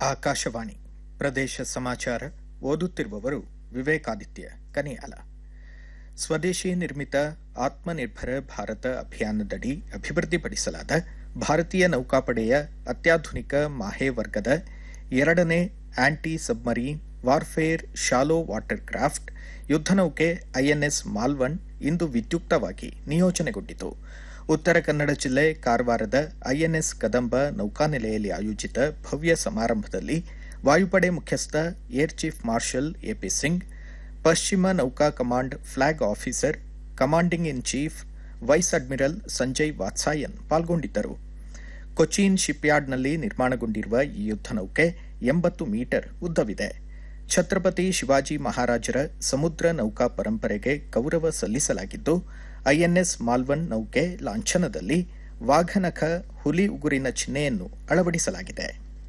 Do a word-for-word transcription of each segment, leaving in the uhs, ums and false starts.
ಆಕಾಶವಾಣಿ ಪ್ರದೇಶ ಸಮಾಚಾರ ಓದುತ್ತಿರುವವರು ವಿವೇಕಾದಿತ್ಯ ಕನಿಯಾಲ. ಸ್ವದೇಶಿ ನಿರ್ಮಿತ ಆತ್ಮನಿರ್ಭರ ಭಾರತ ಅಭಿಯಾನದಡಿ ಅಭಿವೃದ್ಧಿಪಡಿಸಲಾದ ಭಾರತೀಯ ನೌಕಾಪಡೆಯ ಅತ್ಯಾಧುನಿಕ ಮಾಹೆ ವರ್ಗದ ಎರಡನೇ aunty submarine warfare shallow water craft ಯುದ್ಧನೌಕೆ INS Malvan ಇಂದು ವಿದ್ಯುಕ್ತವಾಗಿ ನಿಯೋಜನೆಗೊಂಡಿತು. ಉತ್ತರ ಕನ್ನಡ ಜಿಲ್ಲೆ ಕಾರವಾರದ ಐಎನ್ಎಸ್ ಕದಂಬ ನೌಕಾನೆಲೆಯಲ್ಲಿ ಆಯೋಜಿತ ಭವ್ಯ ಸಮಾರಂಭದಲ್ಲಿ ವಾಯುಪಡೆ ಮುಖ್ಯಸ್ಥ air chief marshal AP Singh, ಪಶ್ಚಿಮ ನೌಕಾ command flag officer commanding in chief wise admiral Sanjay Vatsayan ಪಾಲ್ಗೊಂಡಿದ್ದರು. ಕೊಚ್ಚಿನ್ ಶಿಪ್ಯಾರ್ಡ್ನಲ್ಲಿ ನಿರ್ಮಾಣಗೊಂಡಿರುವ ಈ ಯುದ್ಧನೌಕೆ ಎಂಬತ್ತು ಮೀಟರ್ ಉದ್ದವಿದೆ. ಛತ್ರಪತಿ ಶಿವಾಜಿ ಮಹಾರಾಜರ ಸಮುದ್ರ ನೌಕಾ ಪರಂಪರೆಗೆ ಗೌರವ ಸಲ್ಲಿಸಲಾಗಿದ್ದು, ಐಎನ್ಎಸ್ ಮಾಲ್ವನ್ ನೌಕೆ ಲಾಂಛನದಲ್ಲಿ ವಾಘನಖ ಹುಲಿ ಉಗುರಿನ ಚಿಹ್ನೆಯನ್ನು ಅಳವಡಿಸಲಾಗಿದೆ.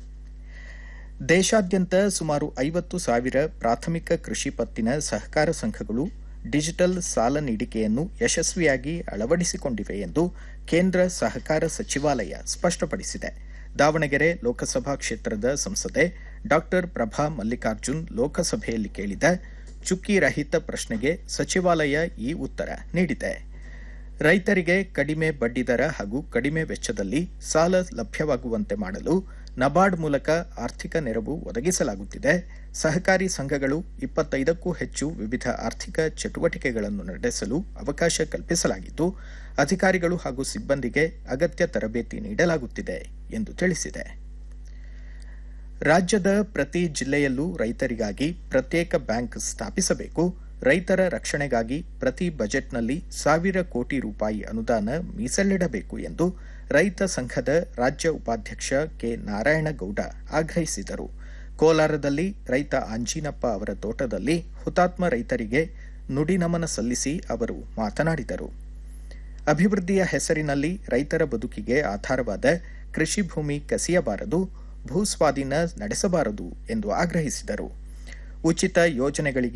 ದೇಶಾದ್ಯಂತ ಸುಮಾರು ಐವತ್ತು ಸಾವಿರ ಪ್ರಾಥಮಿಕ ಕೃಷಿ ಪತ್ತಿನ ಸಹಕಾರ ಸಂಘಗಳು ಡಿಜಿಟಲ್ ಸಾಲ ನೀಡಿಕೆಯನ್ನು ಯಶಸ್ವಿಯಾಗಿ ಅಳವಡಿಸಿಕೊಂಡಿವೆ ಎಂದು ಕೇಂದ್ರ ಸಹಕಾರ ಸಚಿವಾಲಯ ಸ್ಪಷ್ಟಪಡಿಸಿದೆ. ದಾವಣಗೆರೆ ಲೋಕಸಭಾ ಕ್ಷೇತ್ರದ ಸಂಸದೆ ಡಾ ಪ್ರಭಾ ಮಲ್ಲಿಕಾರ್ಜುನ್ ಲೋಕಸಭೆಯಲ್ಲಿ ಕೇಳಿದ ಚುಕ್ಕಿ ರಹಿತ ಪ್ರಶ್ನೆಗೆ ಸಚಿವಾಲಯ ಈ ಉತ್ತರ ನೀಡಿದೆ. ರೈತರಿಗೆ ಕಡಿಮೆ ಬಡ್ಡಿದರ ಹಾಗೂ ಕಡಿಮೆ ವೆಚ್ಚದಲ್ಲಿ ಸಾಲ ಲಭ್ಯವಾಗುವಂತೆ ಮಾಡಲು ನಬಾರ್ಡ್ ಮೂಲಕ ಆರ್ಥಿಕ ನೆರವು ಒದಗಿಸಲಾಗುತ್ತಿದೆ. ಸಹಕಾರಿ ಸಂಘಗಳು ಇಪ್ಪತ್ತೈದಕ್ಕೂ ಹೆಚ್ಚು ವಿವಿಧ ಆರ್ಥಿಕ ಚಟುವಟಿಕೆಗಳನ್ನು ನಡೆಸಲು ಅವಕಾಶ ಕಲ್ಪಿಸಲಾಗಿದ್ದು, ಅಧಿಕಾರಿಗಳು ಹಾಗೂ ಸಿಬ್ಬಂದಿಗೆ ಅಗತ್ಯ ತರಬೇತಿ ನೀಡಲಾಗುತ್ತಿದೆ ಎಂದು ತಿಳಿಸಿದೆ. ರಾಜ್ಯದ ಪ್ರತಿ ಜಿಲ್ಲೆಯಲ್ಲೂ ರೈತರಿಗಾಗಿ ಪ್ರತ್ಯೇಕ ಬ್ಯಾಂಕ್ ಸ್ಥಾಪಿಸಬೇಕು. ರೈತರ ರಕ್ಷಣೆಗಾಗಿ ಪ್ರತಿ ಬಜೆಟ್ನಲ್ಲಿ ಸಾವಿರ ಕೋಟಿ ರೂಪಾಯಿ ಅನುದಾನ ಮೀಸಲಿಡಬೇಕು ಎಂದು ರೈತ ಸಂಘದ ರಾಜ್ಯ ಉಪಾಧ್ಯಕ್ಷ ಕೆ ನಾರಾಯಣಗೌಡ ಆಗ್ರಹಿಸಿದರು. ಕೋಲಾರದಲ್ಲಿ ರೈತ ಆಂಜಿನಪ್ಪ ಅವರ ತೋಟದಲ್ಲಿ ಹುತಾತ್ಮ ರೈತರಿಗೆ ನುಡಿನಮನ ಸಲ್ಲಿಸಿ ಅವರು ಮಾತನಾಡಿದರು. ಅಭಿವೃದ್ಧಿಯ ಹೆಸರಿನಲ್ಲಿ ರೈತರ ಬದುಕಿಗೆ ಆಧಾರವಾದ ಕೃಷಿ ಭೂಮಿ ಕಸಿಯಬಾರದು, ಭೂಸ್ವಾಧೀನ ನಡೆಸಬಾರದು ಎಂದು ಆಗ್ರಹಿಸಿದರು. ಉಚಿತ ಯೋಜನೆಗಳಿಗೆ